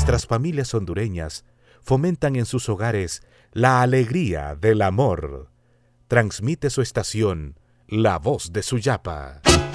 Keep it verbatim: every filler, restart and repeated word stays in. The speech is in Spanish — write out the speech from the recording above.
nuestras familias hondureñas fomentan en sus hogares la alegría del amor. Transmite su estación, La Voz de Suyapa.